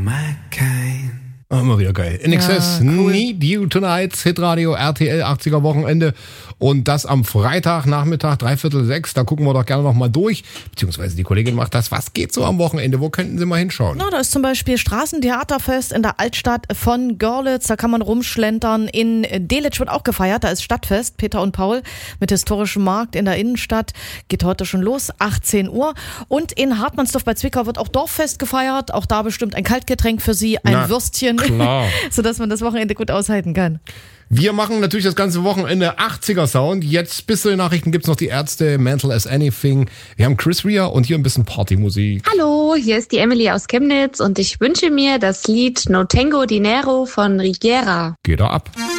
my kind. Oh, immer wieder geil. In Excess, cool. Need You Tonight, Hitradio, RTL, 80er Wochenende. Und das am Freitagnachmittag, 5:45. Da gucken wir doch gerne nochmal durch. Beziehungsweise die Kollegin macht das. Was geht so am Wochenende? Wo könnten Sie mal hinschauen? Na, da ist zum Beispiel Straßentheaterfest in der Altstadt von Görlitz. Da kann man rumschlentern. In Delitzsch wird auch gefeiert. Da ist Stadtfest, Peter und Paul, mit historischem Markt in der Innenstadt. Geht heute schon los, 18 Uhr. Und in Hartmannsdorf bei Zwickau wird auch Dorffest gefeiert. Auch da bestimmt ein Kaltgetränk für Sie, ein Würstchen. Klar. Sodass man das Wochenende gut aushalten kann. Wir machen natürlich das ganze Wochenende 80er Sound. Jetzt bis zu den Nachrichten gibt's noch die Ärzte, Mental as Anything. Wir haben Chris Rea und hier ein bisschen Partymusik. Hallo, hier ist die Emily aus Chemnitz und ich wünsche mir das Lied No Tengo Dinero von Rigera. Geht da ab.